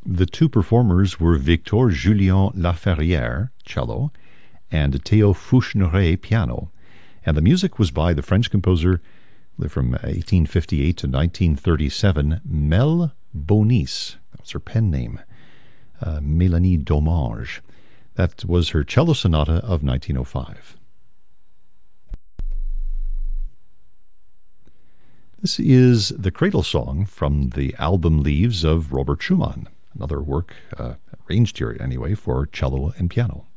The two performers were Victor Julien Laferrière, cello, and Théo Fouchneret, piano. And the music was by the French composer from 1858 to 1937, Melle Bonis. That was her pen name. Mélanie Domange. That was her cello sonata of 1905. This is the Cradle Song from the album Leaves of Robert Schumann, another work arranged here anyway for cello and piano.